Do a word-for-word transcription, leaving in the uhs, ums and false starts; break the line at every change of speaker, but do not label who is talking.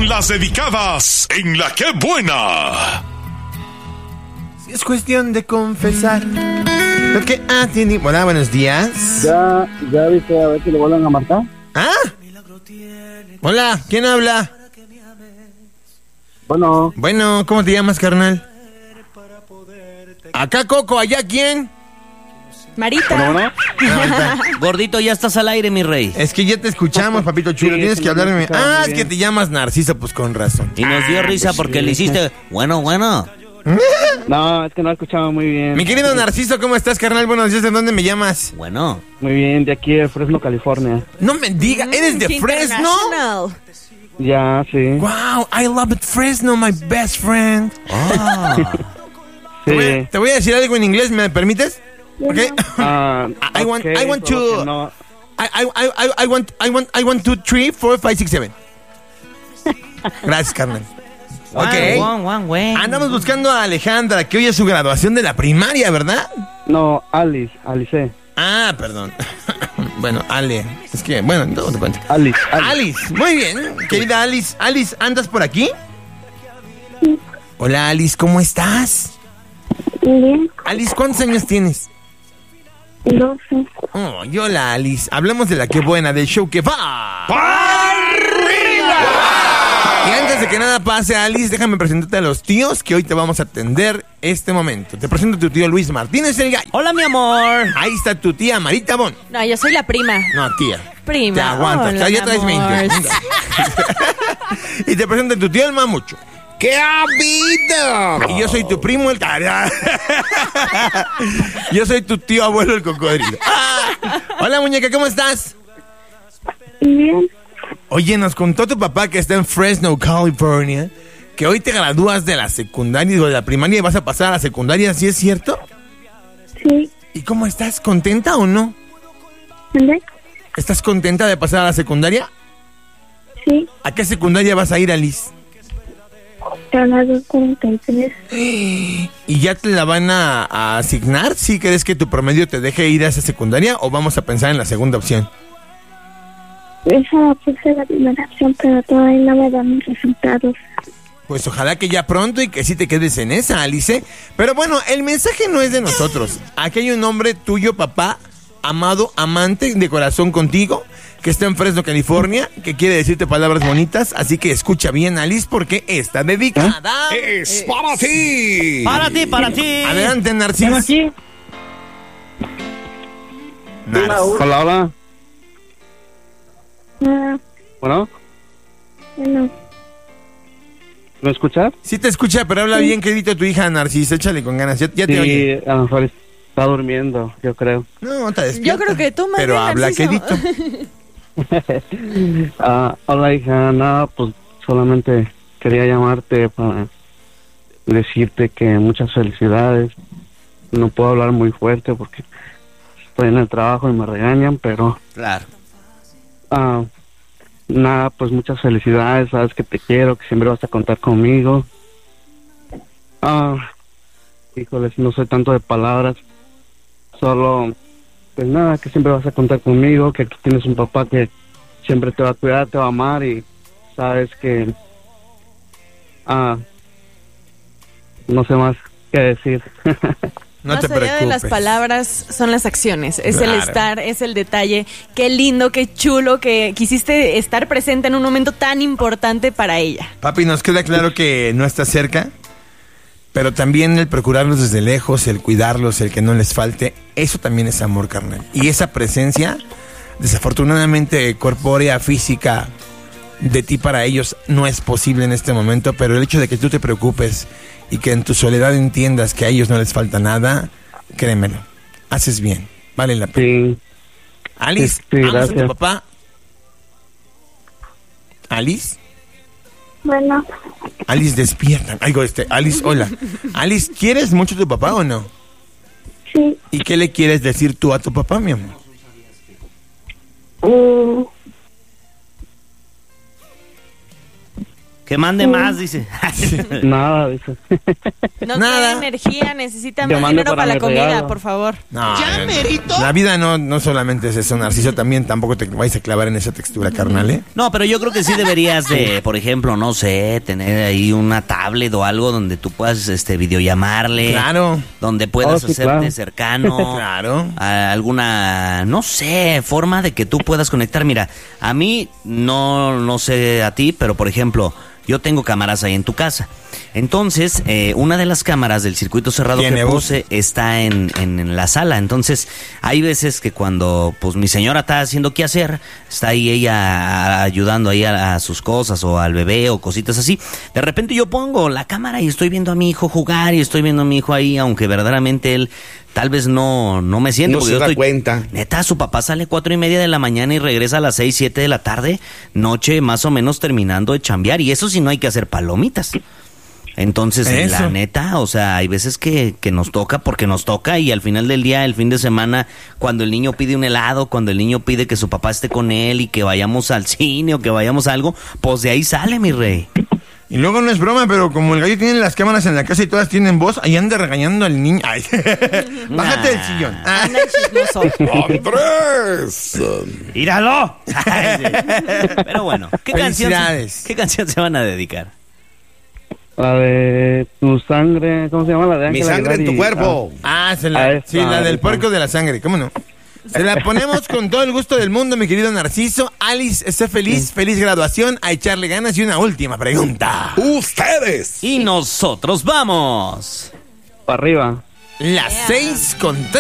Las dedicadas en La Qué Buena.
Si es cuestión de confesar lo que ha tenido. Hola, buenos días.
Ya, ya viste a ver si le vuelven a marcar.
¿Ah? Hola, ¿quién habla?
Bueno.
Bueno, ¿cómo te llamas, carnal? Acá Coco, allá ¿quién?
Marita.
Bueno, bueno.
Ah,
Gordito, ya estás al aire, mi rey.
es que ya te escuchamos, papito chulo.
Sí,
Tienes
sí,
que hablarme.
me escuchaba
Ah,
muy
es que
bien.
te llamas Narciso, pues con razón.
Y nos dio risa porque le hiciste, bueno, bueno.
No, es que no escuchaba muy bien.
Mi querido Narciso, ¿cómo estás, carnal? Buenos días, ¿de dónde me llamas?
Bueno.
Muy bien, de aquí de Fresno, California.
No me digas, ¿eres de
Qué
Fresno?
international.
Ya, sí.
Wow, I love it, Fresno, my best friend.
Ah.
Te, voy
Sí.
a, te voy a decir algo en inglés, ¿me permites? Okay.
Ah,
I want,
ok,
I want
solo
to,
que no-
I, I, I, I want, I want, I want two, three, four, five, six, seven. Gracias, carnal. Ok.
Guau, guau, guau.
Andamos buscando a Alejandra, que hoy es su graduación de la primaria, ¿verdad?
No, Alice, Alice.
Ah, perdón. Bueno, Ale. Es que, bueno, no te cuento.
Alice, Alice.
Alice, muy bien. Querida Alice. Alice, ¿andas por aquí? Hola, Alice, ¿cómo estás?
Bien,
Alice, ¿cuántos años tienes?
doce.
Oh, y hola, Alice. Hablamos de La Qué Buena, del show que va. Y antes de que nada pase, Alice, déjame presentarte a los tíos que hoy te vamos a atender este momento. Te presento a tu tío Luis Martínez el Gallo.
Hola, mi amor.
Ahí está tu tía Marita Bon.
No, yo soy la prima.
No, tía.
Prima.
Te aguantas,
Hola,
ya traes
mi amor.
veinte. Y te presento a tu tío el Mamucho. ¡Qué ha habido! Y yo soy tu primo el cara. Yo soy tu tío abuelo el cocodrilo. Ah. Hola, muñeca, ¿cómo estás?
Bien,
Oye, nos contó tu papá que está en Fresno, California, que hoy te gradúas de la secundaria, digo, de la primaria y vas a pasar a la secundaria, ¿sí es cierto?
sí.
¿Y cómo estás? ¿Contenta o no?
¿Dónde?
¿Estás contenta de pasar a la secundaria?
Sí,
¿A qué secundaria vas a ir, Alice?
a las dos cuarenta y tres.
¿Y ya te la van a, a asignar? ¿Sí crees que tu promedio te deje ir a esa secundaria o vamos a pensar en la segunda opción?
Esa puse la primera opción, pero todavía no me dan mis resultados.
Pues ojalá que ya pronto y que sí te quedes en esa, Alice. Pero bueno, el mensaje no es de nosotros. Aquí hay un hombre tuyo, papá, amado, amante de corazón contigo, que está en Fresno, California, que quiere decirte palabras bonitas. Así que escucha bien, Alice, porque está dedicada.
Es para ti.
Para ti, para ti.
Adelante, Narciso.
aquí?
Narciso.
Hola, hola.
Ah,
Bueno,
bueno,
¿me escuchas?
Sí te escucha, pero habla bien, querido, tu hija, Narciso. Échale con ganas, ya, ya te oye.
Sí, a lo mejor está durmiendo, yo creo.
No, te despierta.
Yo creo que tú, más
Pero
bien,
habla,
Narciso.
quedito.
Ah, hola, hija. Nada, pues solamente quería llamarte para decirte que muchas felicidades. No puedo hablar muy fuerte porque estoy en el trabajo y me regañan, pero
Claro.
ah, nada, pues muchas felicidades. Sabes que te quiero, que siempre vas a contar conmigo. Ah, híjoles, no soy tanto de palabras. Solo, pues nada, que siempre vas a contar conmigo, que aquí tienes un papá que siempre te va a cuidar, te va a amar y sabes que... Ah, no sé más qué decir.
No
Más
te
allá
preocupes.
de las palabras son las acciones, es
Claro.
el estar, es el detalle. Qué lindo, qué chulo que quisiste estar presente en un momento tan importante para ella.
Papi, nos queda claro que no estás cerca, pero también el procurarlos desde lejos, el cuidarlos, el que no les falte, eso también es amor, carnal. Y esa presencia, desafortunadamente corpórea, física, de ti para ellos no es posible en este momento, pero el hecho de que tú te preocupes y que en tu soledad entiendas que a ellos no les falta nada, créemelo, haces bien, vale la pena.
Sí,
Alice,
Sí, sí,
¿amas a
gracias.
tu papá? Alice,
bueno,
Alice, despierta. Algo este, Alice, hola. Alice, ¿quieres mucho a tu papá o no?
sí.
¿Y qué le quieres decir tú a tu papá, mi amor?
Mm,
Que mande más, dice.
Nada, dice.
No
Nada.
tiene energía, necesita
Que
más
mande
dinero
para
para la
mi
comida,
regalo.
por favor.
No, no, la vida no, no solamente es eso, Narciso, también tampoco te vayas a clavar en esa textura, carnal, ¿eh?
No, pero yo creo que sí deberías de, por ejemplo, no sé, tener ahí una tablet o algo donde tú puedas este videollamarle.
Claro.
Donde puedas
Oh, sí,
hacerte
claro.
cercano.
Claro.
A alguna, no sé, forma de que tú puedas conectar. Mira, a mí, no, no sé a ti, pero por ejemplo, yo tengo cámaras ahí en tu casa. Entonces, eh, una de las cámaras del circuito cerrado
¿Tiene
que
voz?
puse está en, en, en la sala. Entonces, hay veces que cuando pues mi señora está haciendo qué hacer, está ahí ella ayudando ahí a, a sus cosas o al bebé o cositas así. De repente yo pongo la cámara y estoy viendo a mi hijo jugar y estoy viendo a mi hijo ahí, aunque verdaderamente él tal vez no, no me siente.
No
porque
se
yo
da
estoy-
cuenta.
Neta, su papá sale cuatro y media de la mañana y regresa a las seis, siete de la tarde, noche más o menos terminando de chambear. Y eso sí no hay que hacer palomitas. Entonces, en la
Eso.
neta, o sea, hay veces que, que nos toca porque nos toca y al final del día, el fin de semana, cuando el niño pide un helado, cuando el niño pide que su papá esté con él y que vayamos al cine o que vayamos a algo, pues de ahí sale, mi rey.
Y luego no es broma, pero como el gallo tiene las cámaras en la casa y todas tienen voz, ahí anda regañando al niño. Ay. Bájate del sillón. Ah.
Anda el chismoso.
¡Andrés!
¡Míralo! Ay, sí. Pero bueno, ¿qué canción,
Felicidades.
¿qué canción se van a dedicar?
La de tu sangre, ¿cómo se llama? La de
Mi
Ángel
sangre en
Aguilar
tu
y-
cuerpo.
Ah, se
Ah,
la,
esa,
sí, la del
esa.
puerco de la sangre, ¿cómo no? Se la ponemos con todo el gusto del mundo, mi querido Narciso. Alice, sé feliz, feliz graduación, a echarle ganas. Y una última pregunta.
¡Ustedes!
Y nosotros vamos.
Para arriba.
Las seis con tres.